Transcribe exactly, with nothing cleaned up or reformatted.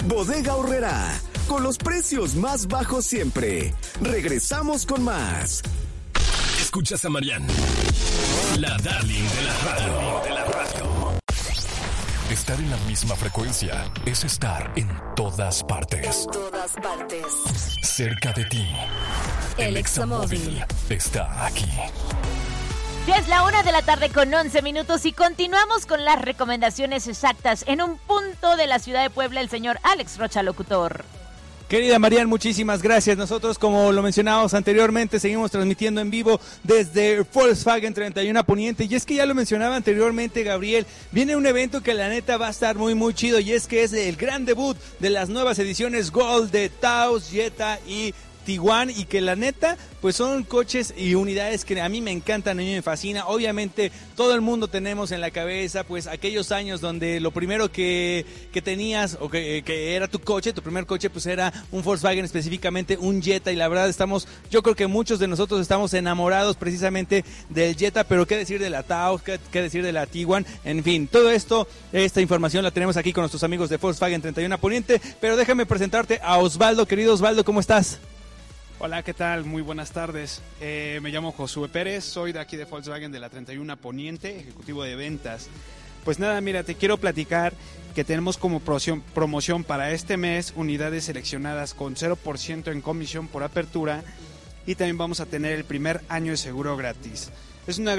Bodega Aurrerá, con los precios más bajos siempre. Regresamos con más. Escuchas a Marianne, la darling de la radio. De la radio. Estar en la misma frecuencia es estar en todas partes. En todas partes. Cerca de ti. El Examóvil está aquí. Ya es la una de la tarde con once minutos y continuamos con las recomendaciones exactas. En un punto de la ciudad de Puebla, el señor Alex Rocha, locutor. Querida Marianne, muchísimas gracias. Nosotros, como lo mencionábamos anteriormente, seguimos transmitiendo en vivo desde Volkswagen treinta y uno Poniente. Y es que ya lo mencionaba anteriormente Gabriel, viene un evento que la neta va a estar muy muy chido, y es que es el gran debut de las nuevas ediciones Gold de Taos, Jetta y Tiguan, y que la neta pues son coches y unidades que a mí me encantan, a mí me fascina. Obviamente todo el mundo tenemos en la cabeza pues aquellos años donde lo primero que, que tenías o que, que era tu coche, tu primer coche pues era un Volkswagen, específicamente un Jetta, y la verdad estamos, yo creo que muchos de nosotros estamos enamorados precisamente del Jetta, pero qué decir de la Taos, qué, qué decir de la Tiguan, en fin, todo esto, esta información la tenemos aquí con nuestros amigos de Volkswagen treinta y uno Poniente, pero déjame presentarte a Osvaldo. Querido Osvaldo, ¿cómo estás? Hola, ¿qué tal? Muy buenas tardes. Eh, me llamo Josué Pérez, soy de aquí de Volkswagen de la treinta y uno Poniente, ejecutivo de ventas. Pues nada, mira, te quiero platicar que tenemos como promoción, promoción para este mes unidades seleccionadas con cero por ciento en comisión por apertura, y también vamos a tener el primer año de seguro gratis. Es una